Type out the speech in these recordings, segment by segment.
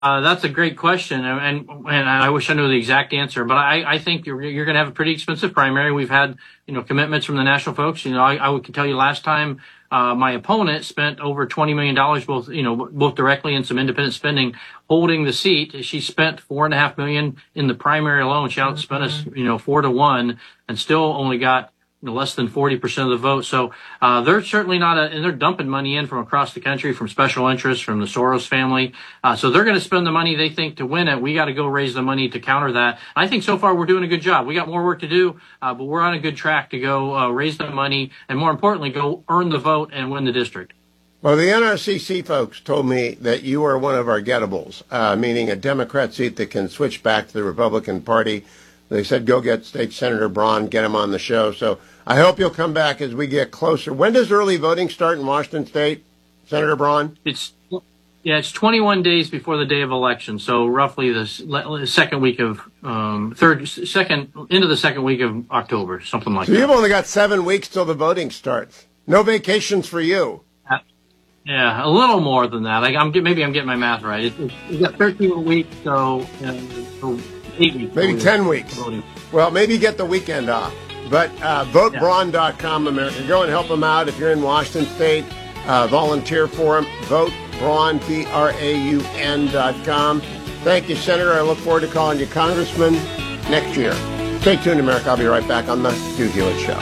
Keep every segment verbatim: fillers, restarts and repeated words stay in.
Uh, that's a great question, and, and and I wish I knew the exact answer. But I, I think you're you're going to have a pretty expensive primary. We've had you know commitments from the national folks. You know, I, I would tell you last time uh, my opponent spent over twenty million dollars, both you know both directly and some independent spending, holding the seat. She spent four and a half million in the primary alone. She outspent us you know four to one, and still only got you know, less than forty percent of the vote. So uh, they're certainly not, a, and they're dumping money in from across the country, from special interests, from the Soros family. Uh, so they're going to spend the money they think to win it. We got to go raise the money to counter that. I think so far we're doing a good job. We got more work to do, uh, but we're on a good track to go uh, raise the money and, more importantly, go earn the vote and win the district. Well, the N R C C folks told me that you are one of our gettables, uh, meaning a Democrat seat that can switch back to the Republican Party. They said, go get State Senator Braun, get him on the show. So I hope you'll come back as we get closer. When does early voting start in Washington State, Senator Braun? It's yeah, it's twenty-one days before the day of election. So roughly the second week of um, third, second into the second week of October, something like so that. So you've only got seven weeks till the voting starts. No vacations for you. Uh, yeah, a little more than that. I, I'm maybe I'm getting my math right. It, it, you got thirteen weeks, so. Uh, so Eight weeks. Maybe ten weeks. Voting. Well, maybe get the weekend off. But uh, vote braun dot com, America. Go and help them out if you're in Washington State. Uh, volunteer for them. vote braun, B R A U N dot com. Thank you, Senator. I look forward to calling you Congressman next year. Stay tuned, America. I'll be right back on the Stu Hewitt Show.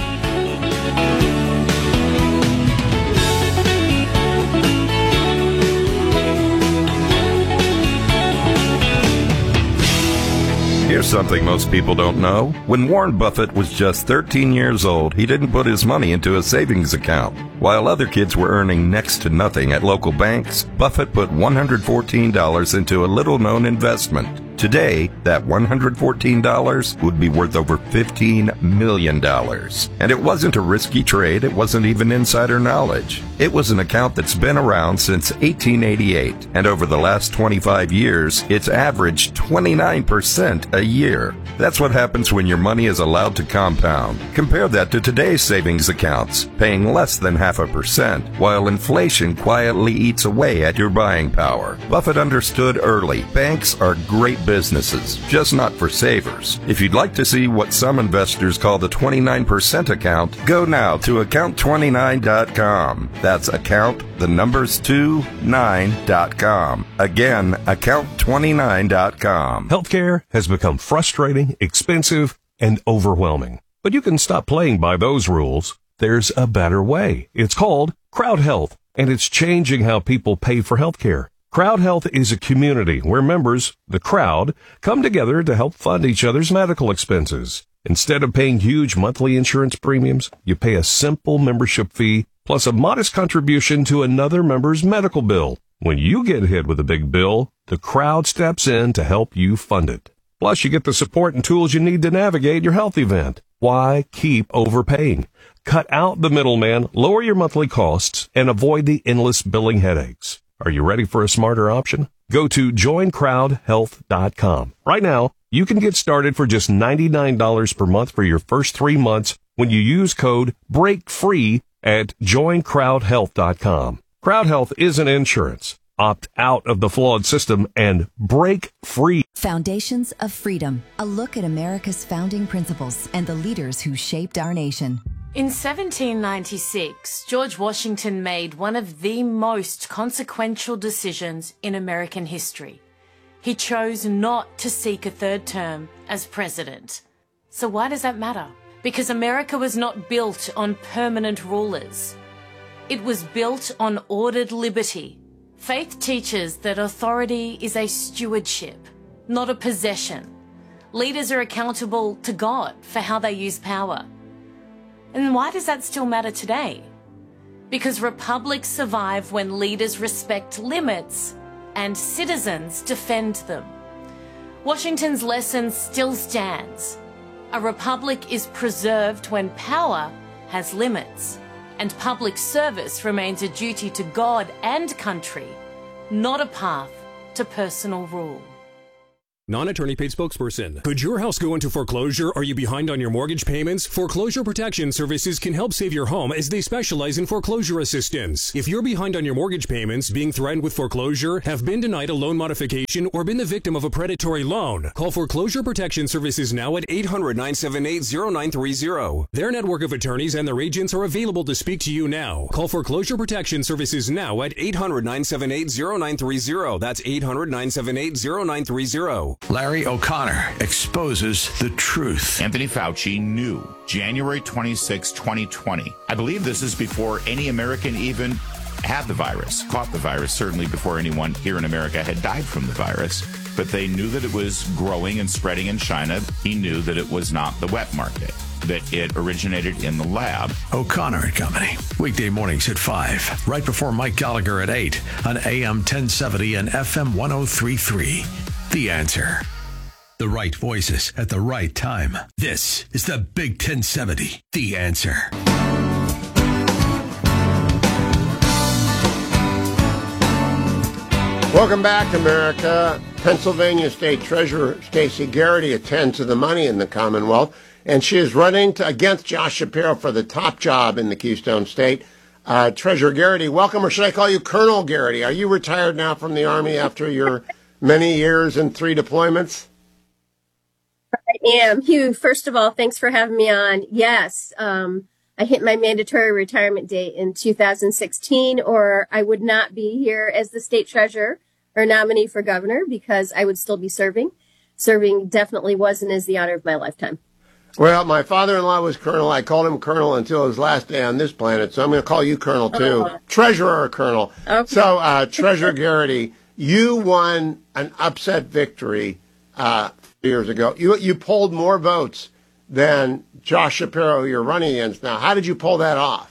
Here's something most people don't know. When Warren Buffett was just thirteen years old, he didn't put his money into a savings account. While other kids were earning next to nothing at local banks, Buffett put one hundred fourteen dollars into a little-known investment. Today, that one hundred fourteen dollars would be worth over fifteen million dollars. And it wasn't a risky trade. It wasn't even insider knowledge. It was an account that's been around since eighteen eighty-eight. And over the last twenty-five years, it's averaged twenty-nine percent a year. That's what happens when your money is allowed to compound. Compare that to today's savings accounts, paying less than half a percent, while inflation quietly eats away at your buying power. Buffett understood early. Banks are great businesses, just not for savers. If you'd like to see what some investors call the twenty-nine percent account, go now to account twenty-nine dot com. That's account, the numbers two, nine dot com. Again, account twenty-nine dot com. Healthcare has become frustrating, expensive, and overwhelming. But you can stop playing by those rules. There's a better way. It's called Crowd Health, and it's changing how people pay for healthcare. Crowd Health is a community where members, the crowd, come together to help fund each other's medical expenses. Instead of paying huge monthly insurance premiums, you pay a simple membership fee plus a modest contribution to another member's medical bill. When you get hit with a big bill, the crowd steps in to help you fund it. Plus, you get the support and tools you need to navigate your health event. Why keep overpaying? Cut out the middleman, lower your monthly costs, and avoid the endless billing headaches. Are you ready for a smarter option? Go to join crowd health dot com. Right now, you can get started for just ninety-nine dollars per month for your first three months when you use code BREAKFREE at join crowd health dot com. Crowd Health isn't insurance. Opt out of the flawed system and break free. Foundations of Freedom, a look at America's founding principles and the leaders who shaped our nation. In seventeen ninety-six, George Washington made one of the most consequential decisions in American history. He chose not to seek a third term as president. So why does that matter? Because America was not built on permanent rulers. It was built on ordered liberty. Faith teaches that authority is a stewardship, not a possession. Leaders are accountable to God for how they use power. And why does that still matter today? Because republics survive when leaders respect limits and citizens defend them. Washington's lesson still stands. A republic is preserved when power has limits, and public service remains a duty to God and country, not a path to personal rule. Non-attorney paid spokesperson. Could your house go into foreclosure? Are you behind on your mortgage payments? Foreclosure Protection Services can help save your home as they specialize in foreclosure assistance. If you're behind on your mortgage payments, being threatened with foreclosure, have been denied a loan modification, or been the victim of a predatory loan, call Foreclosure Protection Services now at eight hundred, nine seven eight, zero nine three zero. Their network of attorneys and their agents are available to speak to you now. Call Foreclosure Protection Services now at eight hundred, nine seven eight, zero nine three zero. That's eight hundred, nine seven eight, zero nine three zero. Larry O'Connor exposes the truth. Anthony Fauci knew January twenty-sixth, twenty twenty. I believe this is before any American even had the virus, caught the virus, certainly before anyone here in America had died from the virus. But they knew that it was growing and spreading in China. He knew that it was not the wet market, that it originated in the lab. O'Connor and Company, weekday mornings at five, right before Mike Gallagher at eight on A M ten seventy and F M one oh three point three. The Answer. The right voices at the right time. This is the Big ten seventy. The Answer. Welcome back, America. Pennsylvania State Treasurer Stacey Garrity attends to the money in the Commonwealth, and she is running to, against Josh Shapiro for the top job in the Keystone State. Uh, Treasurer Garrity, welcome, or should I call you Colonel Garrity? Are you retired now from the Army after your many years and three deployments? I am. Hugh, first of all, thanks for having me on. Yes, um, I hit my mandatory retirement date in two thousand sixteen, or I would not be here as the state treasurer or nominee for governor because I would still be serving. Serving definitely was and is the honor of my lifetime. Well, my father-in-law was Colonel. I called him Colonel until his last day on this planet, so I'm going to call you Colonel, too. Uh-huh. Treasurer or Colonel. Okay. So, uh, Treasurer Garrity, you won an upset victory uh, years ago. You you polled more votes than Josh Shapiro, you're running against now. How did you pull that off?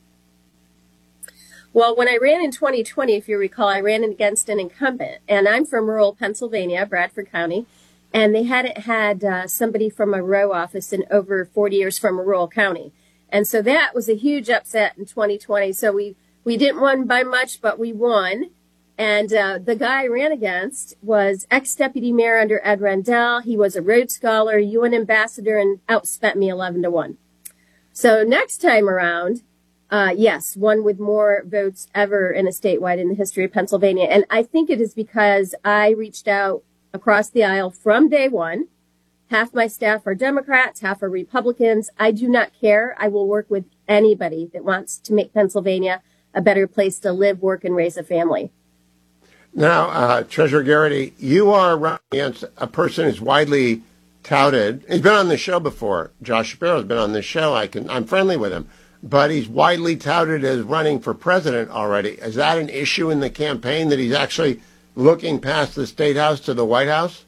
Well, when I ran in twenty twenty, if you recall, I ran against an incumbent, and I'm from rural Pennsylvania, Bradford County, and they hadn't had uh, somebody from a row office in over forty years from a rural county. And so that was a huge upset in twenty twenty. So we, we didn't win by much, but we won. And uh, the guy I ran against was ex-deputy mayor under Ed Rendell. He was a Rhodes Scholar, U N ambassador, and outspent me eleven to one. So next time around, uh, yes, one with more votes ever in a statewide in the history of Pennsylvania. And I think it is because I reached out across the aisle from day one. Half my staff are Democrats, half are Republicans. I do not care. I will work with anybody that wants to make Pennsylvania a better place to live, work, and raise a family. Now, uh, Treasurer Garrity, you are running against a person who's widely touted. He's been on the show before. Josh Shapiro's been on this show. I can, I'm friendly with him. But he's widely touted as running for president already. Is that an issue in the campaign, that he's actually looking past the State House to the White House?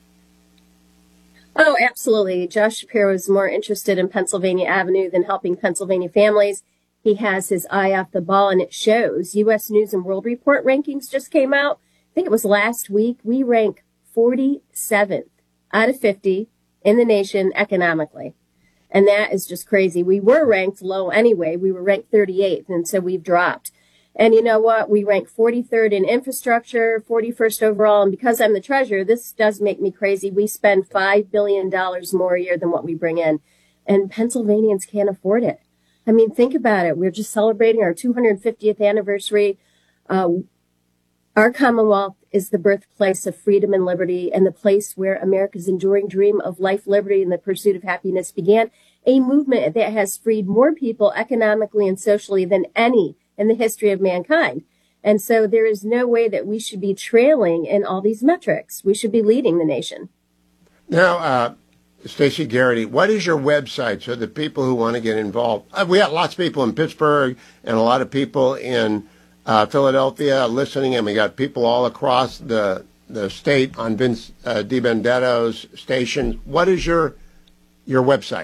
Oh, absolutely. Josh Shapiro is more interested in Pennsylvania Avenue than helping Pennsylvania families. He has his eye off the ball, and it shows. U S News and World Report rankings just came out. I think it was last week. We rank forty-seventh out of fifty in the nation economically. And that is just crazy. We were ranked low anyway. We were ranked thirty-eighth, and so we've dropped. And you know what? We rank forty-third in infrastructure, forty-first overall. And because I'm the treasurer, this does make me crazy. We spend five billion dollars more a year than what we bring in. And Pennsylvanians can't afford it. I mean, think about it. We're just celebrating our two hundred fiftieth anniversary. Uh, Our Commonwealth is the birthplace of freedom and liberty, and the place where America's enduring dream of life, liberty, and the pursuit of happiness began, a movement that has freed more people economically and socially than any in the history of mankind. And so there is no way that we should be trailing in all these metrics. We should be leading the nation. Now, uh, Stacey Garrity, what is your website so that people who want to get involved, uh, we have lots of people in Pittsburgh and a lot of people in Uh, Philadelphia listening, and we got people all across the the state on Vince uh, DiBenedetto's station. What is your your website?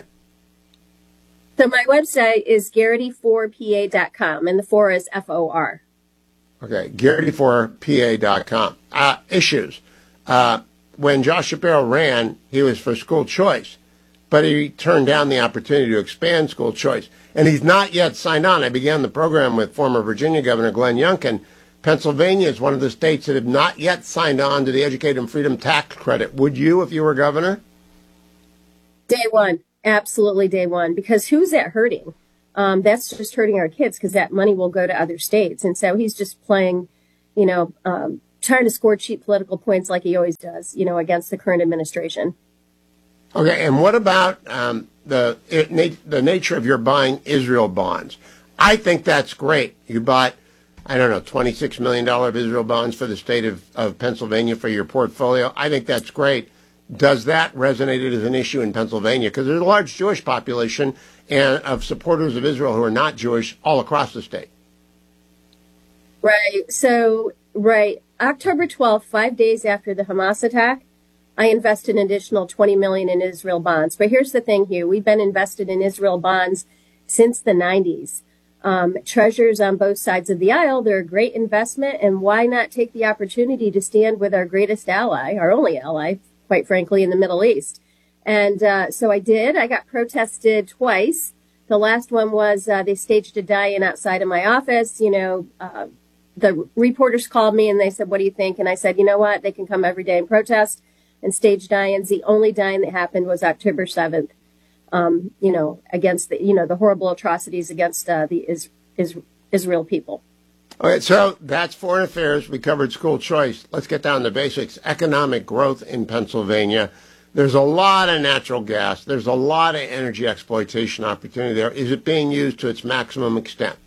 So my website is Garrity four P A dot com, and the four is F O R. Okay, Garrity four P A dot com. Uh, issues. Uh, when Josh Shapiro ran, he was for school choice, but he turned down the opportunity to expand school choice. And he's not yet signed on. I began the program with former Virginia Governor Glenn Youngkin. Pennsylvania is one of the states that have not yet signed on to the Educated Freedom Tax Credit. Would you if you were governor? Day one. Absolutely day one. Because who's that hurting? Um, that's just hurting our kids because that money will go to other states. And so he's just playing, you know, um, trying to score cheap political points like he always does, you know, against the current administration. Okay, and what about um, the it, na- the nature of your buying Israel bonds? I think that's great. You bought, I don't know, twenty-six million dollars of Israel bonds for the state of, of Pennsylvania for your portfolio. I think that's great. Does that resonate as an issue in Pennsylvania? Because there's a large Jewish population and of supporters of Israel who are not Jewish all across the state. Right. So, right. October twelfth, five days after the Hamas attack, I invested an additional twenty million dollars in Israel bonds. But here's the thing here. We've been invested in Israel bonds since the nineties. Um, treasurers on both sides of the aisle, they're a great investment. And why not take the opportunity to stand with our greatest ally, our only ally, quite frankly, in the Middle East? And uh, so I did. I got protested twice. The last one was uh, they staged a die-in outside of my office. You know, uh, the reporters called me and they said, what do you think? And I said, you know what? They can come every day and protest and stage die-ins. The only die-in that happened was October seventh, um, you know, against the, you know, the horrible atrocities against uh, the is, is, Israel people. All right, so that's foreign affairs. We covered school choice. Let's get down to basics. Economic growth in Pennsylvania. There's a lot of natural gas. There's a lot of energy exploitation opportunity there. Is it being used to its maximum extent?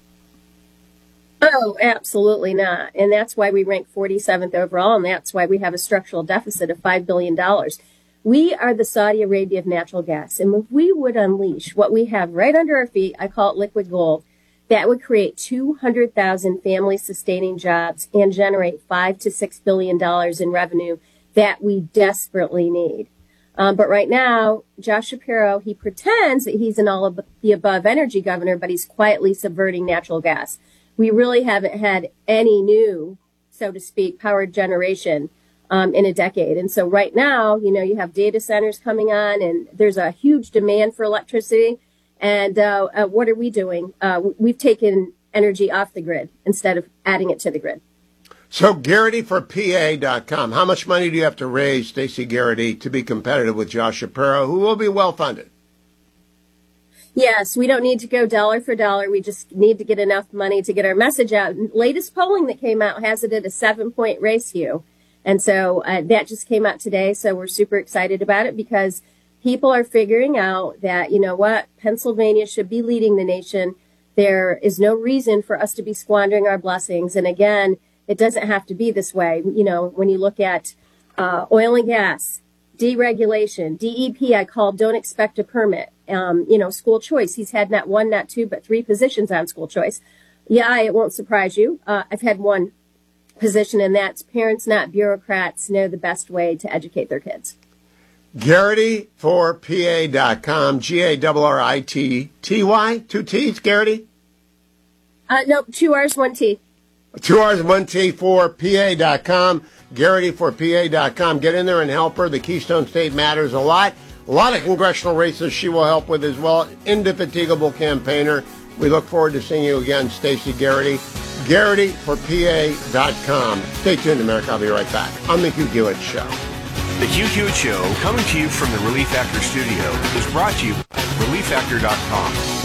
Oh, absolutely not. And that's why we rank forty-seventh overall, and that's why we have a structural deficit of five billion dollars. We are the Saudi Arabia of natural gas, and if we would unleash what we have right under our feet, I call it liquid gold, that would create two hundred thousand family-sustaining jobs and generate five to six billion dollars in revenue that we desperately need. Um, but right now, Josh Shapiro, he pretends that he's an all-of-the-above energy governor, but he's quietly subverting natural gas. We really haven't had any new, so to speak, power generation um, in a decade. And so right now, you know, you have data centers coming on, and there's a huge demand for electricity. And uh, uh, what are we doing? Uh, we've taken energy off the grid instead of adding it to the grid. So Garrity for P A dot com. How much money do you have to raise, Stacey Garrity, to be competitive with Josh Shapiro, who will be well-funded? Yes, we don't need to go dollar for dollar. We just need to get enough money to get our message out. Latest polling that came out has it at a seven-point ratio. And so uh, that just came out today. So we're super excited about it because people are figuring out that, you know what, Pennsylvania should be leading the nation. There is no reason for us to be squandering our blessings. And again, it doesn't have to be this way. You know, when you look at uh, oil and gas, deregulation, D E P, I call don't expect a permit. Um, you know, school choice. He's had not one, not two, but three positions on school choice. Yeah, it won't surprise you. Uh, I've had one position, and that's parents, not bureaucrats, know the best way to educate their kids. Garrity for P A dot com, G A R R I T T Y, two T's, Garrity? Uh, no, two R's, one T. Two R's, one T for P A dot com, Garrity for P A dot com. Get in there and help her. The Keystone State matters a lot. A lot of congressional races she will help with as well. Indefatigable campaigner. We look forward to seeing you again, Stacey Garrity. Garrity for P A dot com. Stay tuned, America. I'll be right back on The Hugh Hewitt Show. The Hugh Hewitt Show, coming to you from the Relief Factor studio, is brought to you by relief factor dot com.